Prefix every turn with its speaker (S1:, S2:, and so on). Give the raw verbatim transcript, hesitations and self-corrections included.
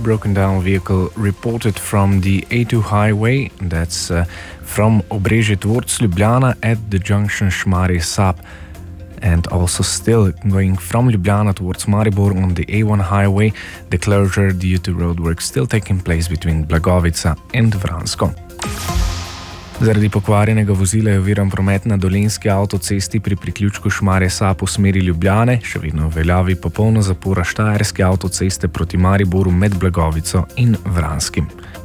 S1: broken down vehicle reported from the A two highway, that's uh, from Obrežje towards Ljubljana at the junction Šmarje-Sap. And also still going from Ljubljana towards Maribor on the A one highway, the closure due to roadwork still taking place between Blagovica and Vransko. Zaradi pokvarjenega vozila je oviran promet na Dolenjski avtocesti pri priključku Šmarje-Sap v smeri Ljubljane, še vedno veljavi popolna zapora Štajerske avtoceste proti Mariboru med Blagovico in Vranskim.